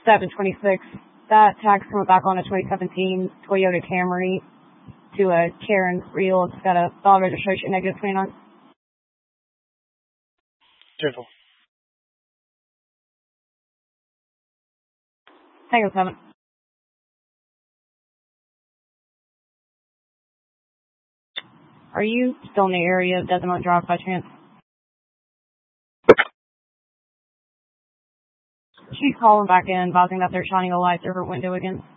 726. That tag's coming back on a 2017 Toyota Camry to a Karen Real. It's got a valid registration -29. Careful. Tango 7. Are you still in the area of Desmond Drive by chance? She's calling back in, advising that they're shining a light through her window again.